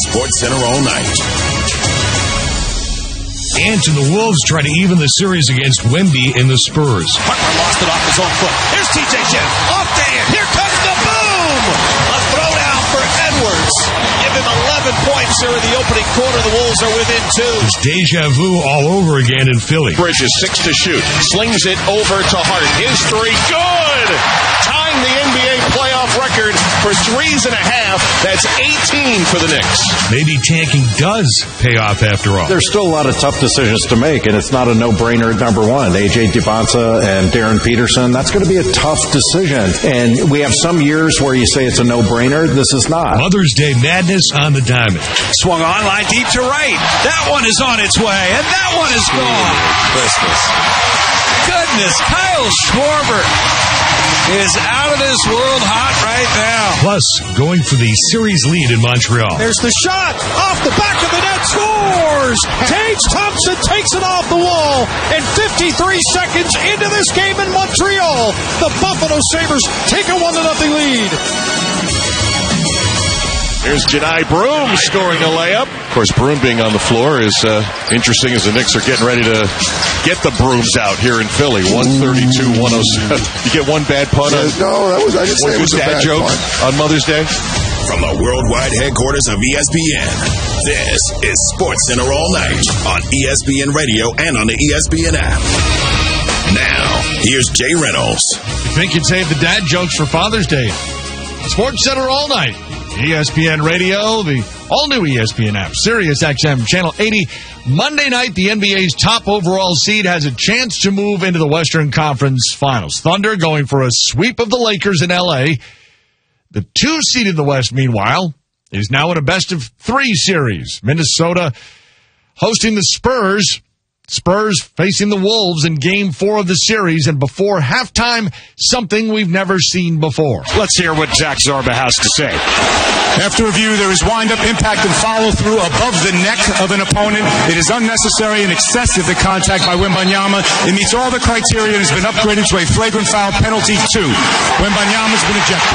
SportsCenter All Night. Ant and the Wolves try to even the series against Wemby in the Spurs. Hartman lost it off his own foot. Here's TJ Schiff. Off to Ant. Here comes the boom. A throwdown for Edwards. Give him 11 points here in the opening quarter. The Wolves are within 2. It's deja vu all over again in Philly. Bridges 6 to shoot. Slings it over to Hart. His three. Good. Tying the NBA playoff record for 3s and a half. That's 18 for the Knicks. Maybe tanking does pay off after all. There's still a lot of tough decisions to make, and it's not a no-brainer at number one. A.J. Dubonsa and Darren Peterson, that's going to be a tough decision. And we have some years where you say it's a no-brainer. This is not. Mother's Day madness on the diamond. Swung on, line deep to right. That one is on its way, and that one is gone. Goodness, Kyle Schwarber is out of this world hot right now. Plus, going for the series lead in Montreal. There's the shot off the back of the net, scores! Tage Thompson takes it off the wall, and 53 seconds into this game in Montreal, the Buffalo Sabres take a 1-0 lead. Here's Jedi Broom scoring a layup. Of course, Broom being on the floor is interesting as the Knicks are getting ready to get the brooms out here in Philly. 132-107. You get one bad pun on? No, I didn't say it was a bad joke pun. on Mother's Day? From the worldwide headquarters of ESPN, this is SportsCenter All Night on ESPN Radio and on the ESPN app. Now, here's Jay Reynolds. You think you'd save the dad jokes for Father's Day? SportsCenter All Night. ESPN Radio, the all-new ESPN app, Sirius XM, Channel 80. Monday night, the NBA's top overall seed has a chance to move into the Western Conference Finals. Thunder going for a sweep of the Lakers in L.A. The 2 seed in the West, meanwhile, is now in a best-of-3 series. Minnesota hosting the Spurs. Spurs facing the Wolves in Game 4 of the series, and before halftime, something we've never seen before. Let's hear what Zach Zarba has to say. After review, there is wind-up, impact, and follow-through above the neck of an opponent. It is unnecessary and excessive, the contact by Wembanyama. It meets all the criteria and has been upgraded to a flagrant foul penalty 2. Wembanyama's been ejected.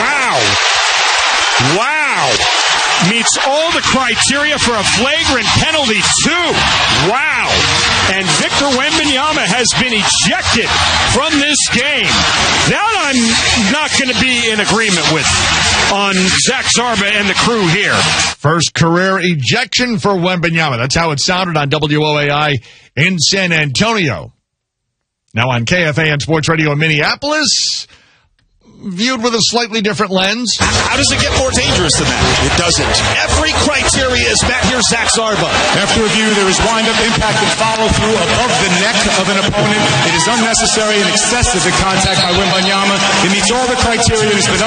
Wow. Meets all the criteria for a flagrant penalty, too. Wow. And Victor Wembanyama has been ejected from this game. That I'm not going to be in agreement with on Zach Zarba and the crew here. First career ejection for Wembanyama. That's how it sounded on WOAI in San Antonio. Now on KFAN Sports Radio in Minneapolis, viewed with a slightly different lens. How does it get more dangerous than that? It doesn't. Every criteria is met. Here's Zach Zarba. After review, there is wind-up, impact, and follow-through above the neck of an opponent. It is unnecessary and excessive, the contact by Wembanyama. It meets all the criteria and has been